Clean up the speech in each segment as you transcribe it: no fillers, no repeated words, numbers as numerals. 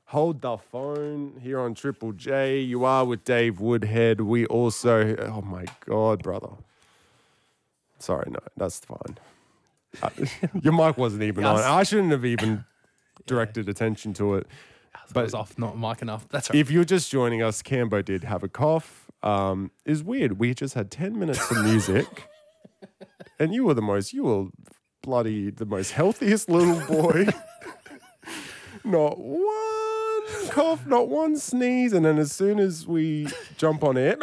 Hold the phone here on Triple J. You are with Dave Woodhead. We also, oh my God, brother. Sorry, no, that's fine. Your mic wasn't even on. I shouldn't have even directed attention to it. But it was off, not mic enough. That's right. If you're just joining us, Cambo did have a cough. It's weird. We just had 10 minutes of music, and you were the most healthiest little boy. Not one cough, not one sneeze, and then as soon as we jump on air,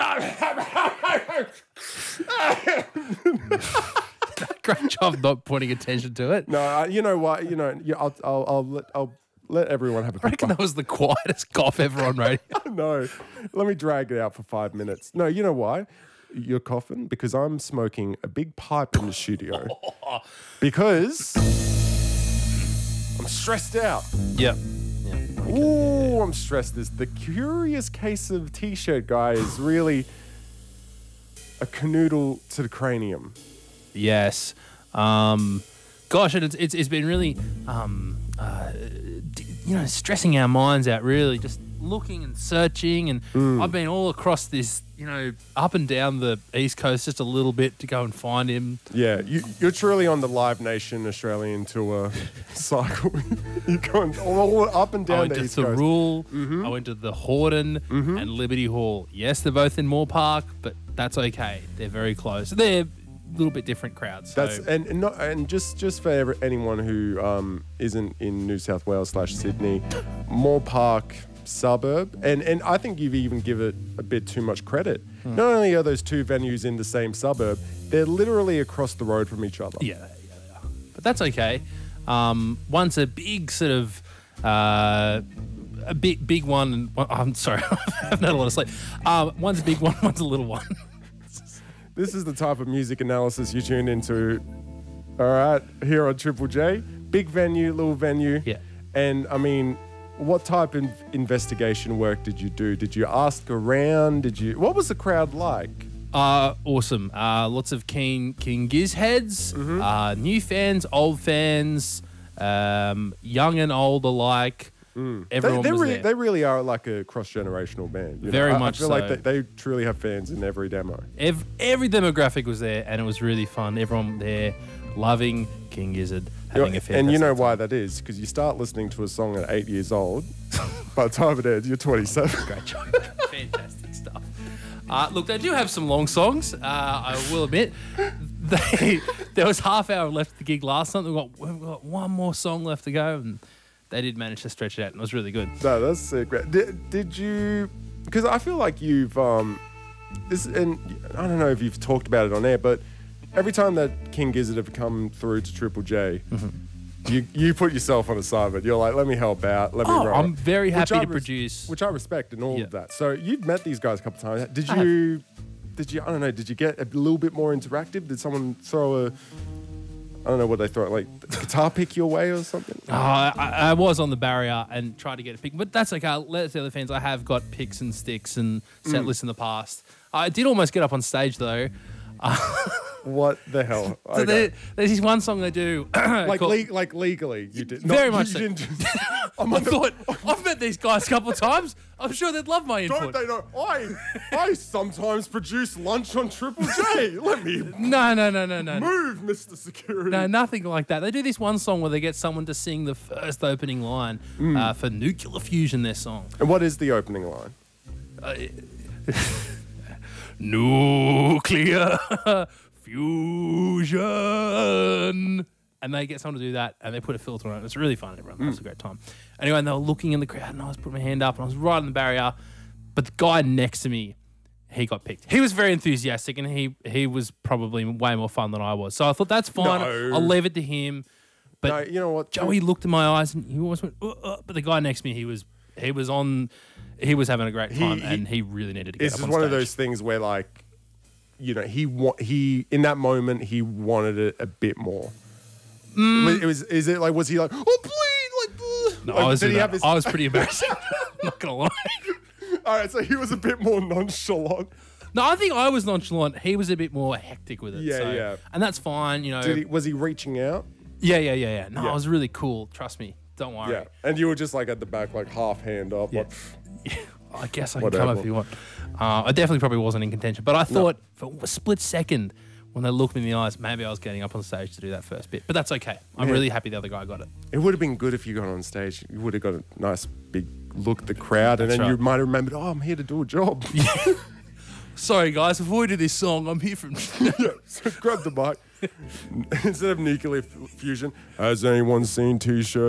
Great job not pointing attention to it. no, you know what? You know, I'll let everyone have a I reckon that was the quietest cough ever on radio. No, let me drag it out for 5 minutes. No, you know why? You're coughing because I'm smoking a big pipe in the studio because I'm stressed out. Yep. Ooh, I'm stressed. The curious case of T-shirt guy is really a canoodle to the cranium. Yes. Gosh, and it's been really, stressing our minds out, really, just looking and searching. And I've been all across this, up and down the East Coast just a little bit to go and find him. Yeah, you're truly on the Live Nation Australian tour cycle. You're going all up and down the East Coast. I went to Thirroul, I went to the Hordern and Liberty Hall. Yes, they're both in Moore Park, but that's okay. They're very close. They're a little bit different crowds. So. And just for anyone who isn't in New South Wales / Sydney, Moore Park suburb, and I think you've even given it a bit too much credit. Not only are those two venues in the same suburb, they're literally across the road from each other. Yeah, they are. But that's okay. One's a big sort of a big one. And I'm sorry, I haven't had a lot of sleep. One's a big one, one's a little one. This is the type of music analysis you tune into. All right, here on Triple J, big venue, little venue. Yeah. And I mean, what type of investigation work did you do? Did you ask around? What was the crowd like? Awesome. Lots of keen Giz heads, new fans, old fans, young and old alike. Everyone was there. They really are like a cross-generational band. Very much I feel so. like they truly have fans in every demo. Every demographic was there, and it was really fun. Everyone there loving King Gizzard, having a fantastic And you know time. why that is? Because you start listening to a song at 8 years old. By the time it ends, you're 27. Great job. Fantastic stuff. Look, they do have some long songs, I will admit. There was half hour left of the gig last night. We've got one more song left to go, and they did manage to stretch it out, and it was really good. No, that's sick. Did you... Because I feel like you've... and I don't know if you've talked about it on air, but every time that King Gizzard have come through to Triple J, you put yourself on assignment. You're like, let me help out. Let me roll. I'm very happy to produce. Which I respect and all of that. So you've met these guys a couple of times. Did you, I don't know, did you get a little bit more interactive? Did someone throw I don't know what they throw, like a guitar pick your way or something? I was on the barrier and tried to get a pick, but that's okay. I'll let the other fans. I have got picks and sticks and set lists in the past. I did almost get up on stage though. What the hell? So there's this one song they do. like legally, you did. Very much so. I thought, I've met these guys a couple of times. I'm sure they'd love my input. Don't they know? I sometimes produce lunch on Triple J. Let me No. move, Mr. Security. No, nothing like that. They do this one song where they get someone to sing the first opening line for Nuclear Fusion, their song. And what is the opening line? Nuclear Fusion. And they get someone to do that, and they put a filter on it. It's really fun, everyone. That was a great time. Anyway, and they were looking in the crowd, and I was putting my hand up, and I was right on the barrier. But the guy next to me, he got picked. He was very enthusiastic, and he was probably way more fun than I was. So I thought, that's fine. No. I'll leave it to him. But no, you know what? Joey looked in my eyes, and he almost went, but the guy next to me, he was having a great time, and he really needed to get up on stage. It's one of those things where, like, he in that moment, he wanted it a bit more. Was he like, oh, please, like, no, I was pretty embarrassed. I'm not going to lie. All right, so he was a bit more nonchalant. No, I think I was nonchalant. He was a bit more hectic with it. Yeah. And that's fine, Was he reaching out? Yeah. No, it was really cool. Trust me. Don't worry. Yeah, and you were just like at the back, like half hand up. Yeah. Like, I guess I can come up if you want. I definitely probably wasn't in contention, but I thought for a split second when they looked me in the eyes, maybe I was getting up on stage to do that first bit. But that's okay. I'm really happy the other guy got it. it would have been good if you got on stage. You would have got a nice big look at the crowd, and That's then you right. might have remembered, oh, I'm here to do a job. Sorry, guys. Before we do this song, I'm here from... So grab the mic. Instead of nuclear fusion, has anyone seen T-shirt?